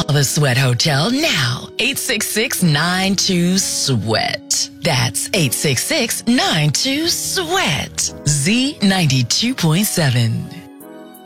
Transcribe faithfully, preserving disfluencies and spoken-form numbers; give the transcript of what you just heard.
Call the Sweat Hotel now. eight six six, nine two, SWEAT. That's eight six six, nine two, SWEAT. Z ninety-two point seven.